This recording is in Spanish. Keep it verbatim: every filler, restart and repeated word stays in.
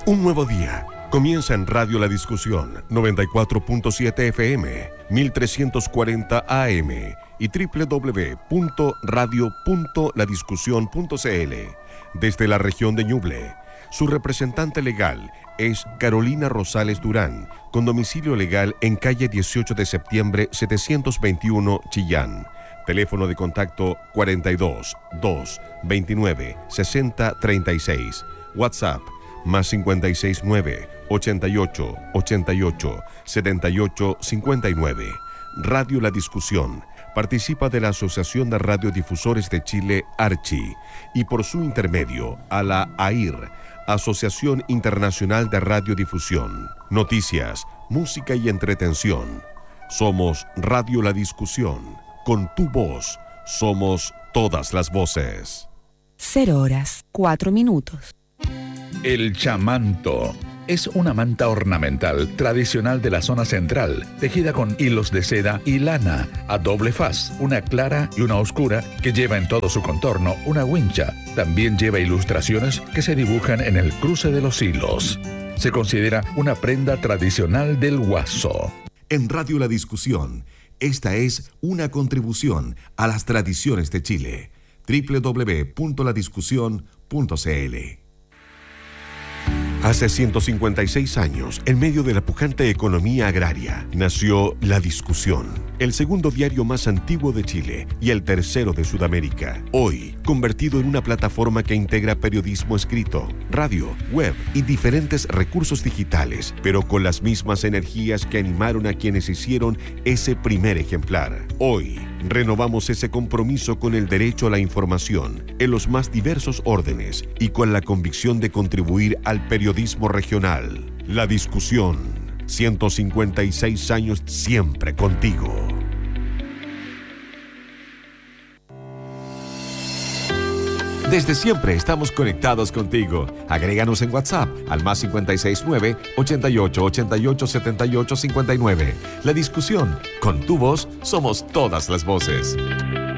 Un nuevo día comienza en Radio La Discusión, noventa y cuatro punto siete F M, mil trescientos cuarenta A M y doble u doble u doble u punto radio punto la discusión punto c l. Desde la región de Ñuble, su representante legal es Carolina Rosales Durán, con domicilio legal en calle dieciocho de septiembre setecientos veintiuno, Chillán. Teléfono de contacto cuarenta y dos, dos, veintinueve, sesenta, treinta y seis. WhatsApp más cincuenta y seis nueve, ochenta y ocho, ochenta y ocho, setenta y ocho, cincuenta y nueve. Radio La Discusión participa de la Asociación de Radiodifusores de Chile, ARCHI, y por su intermedio a la A I R, Asociación Internacional de Radiodifusión. Noticias, música y entretención. Somos Radio La Discusión. Con tu voz, somos todas las voces. Cero horas, cuatro minutos. El chamanto es una manta ornamental tradicional de la zona central, tejida con hilos de seda y lana, a doble faz, una clara y una oscura, que lleva en todo su contorno una wincha. También lleva ilustraciones que se dibujan en el cruce de los hilos. Se considera una prenda tradicional del Guaso. En Radio La Discusión, esta es una contribución a las tradiciones de Chile. doble u doble u doble u punto la discusión punto c l. Hace ciento cincuenta y seis años, en medio de la pujante economía agraria, nació La Discusión, el segundo diario más antiguo de Chile y el tercero de Sudamérica. Hoy, convertido en una plataforma que integra periodismo escrito, radio, web y diferentes recursos digitales, pero con las mismas energías que animaron a quienes hicieron ese primer ejemplar. Hoy, renovamos ese compromiso con el derecho a la información en los más diversos órdenes y con la convicción de contribuir al periodismo regional. La Discusión, ciento cincuenta y seis años siempre contigo. Desde siempre estamos conectados contigo. Agréganos en WhatsApp al más cincuenta y seis nueve, ochenta y ocho, ochenta y ocho, setenta y ocho, cincuenta y nueve. La Discusión, con tu voz somos todas las voces.